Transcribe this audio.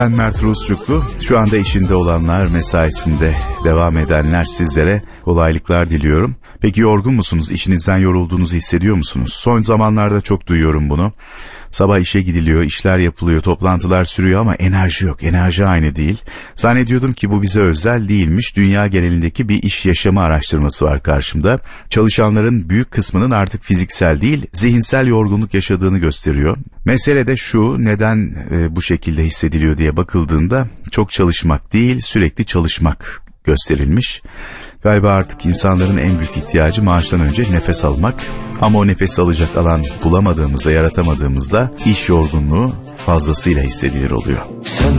Ben Mert Rusçuklu. Şu anda işinde olanlar, mesaisinde devam edenler, sizlere kolaylıklar diliyorum. Peki yorgun musunuz? İşinizden yorulduğunuzu hissediyor musunuz? Son zamanlarda çok duyuyorum bunu. Sabah işe gidiliyor, işler yapılıyor, toplantılar sürüyor ama enerji yok, enerji aynı değil. Zannediyordum ki bu bize özel değilmiş. Dünya genelindeki bir iş yaşamı araştırması var karşımda. Çalışanların büyük kısmının artık fiziksel değil, zihinsel yorgunluk yaşadığını gösteriyor. Mesele de şu, neden bu şekilde hissediliyor diye bakıldığında çok çalışmak değil, sürekli çalışmak gösterilmiş. Galiba artık insanların en büyük ihtiyacı maaştan önce nefes almak. Ama o nefesi alacak alan bulamadığımızda, yaratamadığımızda iş yorgunluğu fazlasıyla hissedilir oluyor. Sen